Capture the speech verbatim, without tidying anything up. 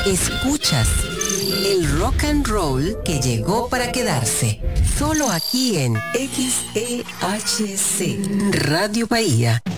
Escuchas el rock and roll que llegó para quedarse. Solo aquí en X E H C Radio Bahía.